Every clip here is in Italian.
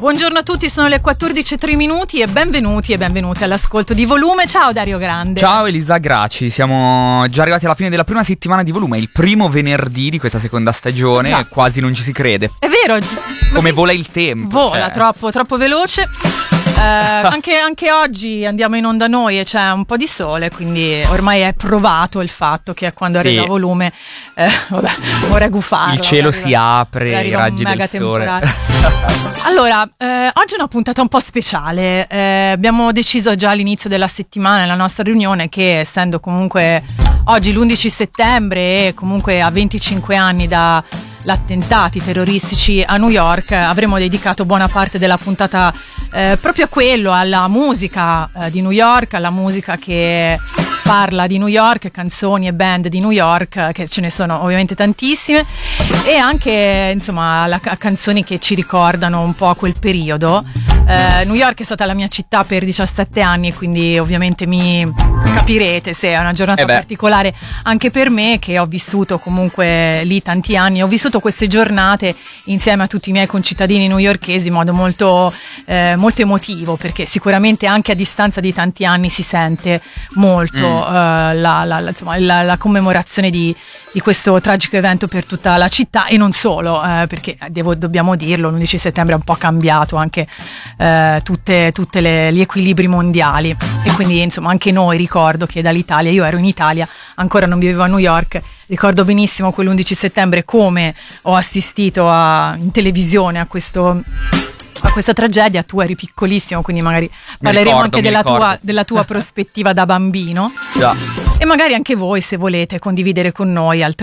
Buongiorno a tutti, sono le 14:03 e benvenuti e benvenute all'ascolto di Volume. Ciao Dario Grande. Ciao Elisa Graci, siamo già arrivati alla fine della prima settimana di Volume, il primo venerdì di questa seconda stagione, Già. quasi non ci si crede. È vero. Come vola il tempo. Vola, troppo veloce. Anche oggi andiamo in onda noi e c'è un po' di sole, quindi ormai è provato il fatto che quando arriva Volume, vorrei gufarlo. Il cielo si apre, i raggi del sole. Allora, oggi è una puntata un po' speciale. Abbiamo deciso già all'inizio della settimana, nella nostra riunione, che essendo comunque oggi l'11 settembre e comunque a 25 anni da attentati terroristici a New York, avremmo dedicato buona parte della puntata proprio a quello, alla musica di New York, alla musica che parla di New York, canzoni e band di New York, che ce ne sono ovviamente tantissime, e anche insomma a canzoni che ci ricordano un po' quel periodo. New York è stata la mia città per 17 anni, quindi ovviamente mi capirete se è una giornata particolare anche per me, che ho vissuto comunque lì tanti anni. Ho vissuto queste giornate insieme a tutti i miei concittadini newyorkesi in modo molto emotivo, perché sicuramente anche a distanza di tanti anni si sente molto la commemorazione di questo tragico evento per tutta la città, e non solo, perché dobbiamo dirlo, l'11 settembre ha un po' cambiato anche tutti gli equilibri mondiali, e quindi insomma anche noi, ricordo che dall'Italia, io ero in Italia, ancora non vivevo a New York, ricordo benissimo quell'11 settembre come ho assistito in televisione a questa tragedia. Tu eri piccolissimo, quindi magari parleremo anche della tua prospettiva da bambino. Già. E magari anche voi, se volete condividere con noi, al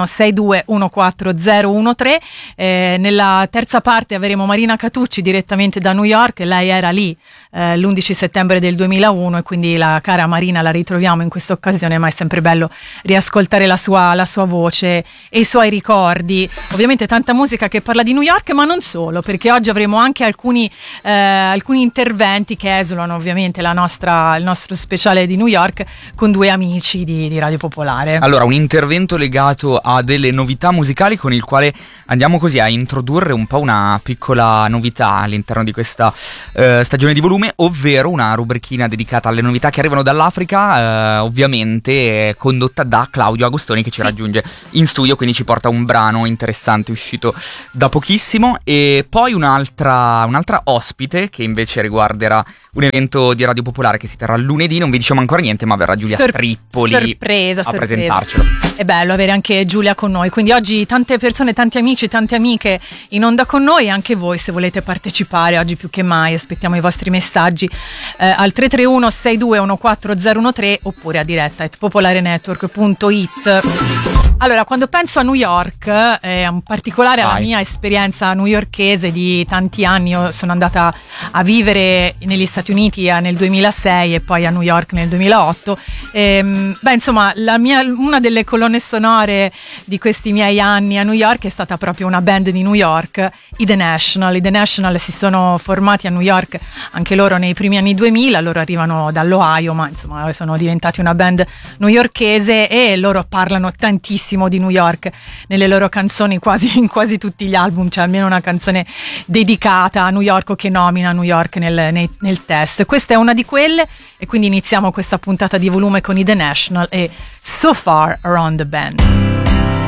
331-6214-013. Nella terza parte avremo Marina Catucci direttamente da New York. Lei era lì l'11 settembre del 2001, e quindi la cara Marina la ritroviamo in questa occasione, ma è sempre bello riascoltare la sua voce e i suoi ricordi. Ovviamente tanta musica che parla di New York, ma non solo, perché oggi avremo anche alcuni interventi che esulano ovviamente il nostro speciale di New York con due amici di Radio Popolare. Allora, un intervento legato a delle novità musicali, con il quale andiamo così a introdurre un po' una piccola novità all'interno di questa stagione di Volume, ovvero una rubrichina dedicata alle novità che arrivano dall'Africa, ovviamente condotta da Claudio Agostoni, che ci raggiunge in studio, quindi ci porta un brano interessante uscito da pochissimo, e poi un'altra ospite che invece riguarderà un evento di Radio Popolare che si terrà lunedì. Non vi diciamo ancora niente, ma verrà Giulia Strippoli sorpresa. presentarcelo. È bello avere anche Giulia con noi, quindi oggi tante persone, tanti amici, tante amiche in onda con noi. Anche voi, se volete partecipare, oggi più che mai aspettiamo i vostri messaggi al 331-6214-013 oppure a diretta popolarenetwork.it. Allora, quando penso a New York, in particolare alla mia esperienza newyorkese di tanti anni, io sono andata a vivere negli Stati Uniti nel 2006 e poi a New York nel 2008. Insomma, una delle colonne sonore di questi miei anni a New York è stata proprio una band di New York, i The National. I The National si sono formati a New York anche loro nei primi anni 2000, loro arrivano dall'Ohio, ma insomma sono diventati una band newyorkese, e loro parlano tantissimo di New York nelle loro canzoni, in quasi tutti gli album c'è almeno una canzone dedicata a New York o che nomina New York nel test. Questa è una di quelle, e quindi iniziamo questa puntata di Volume con i The National e So Far Around the Bend.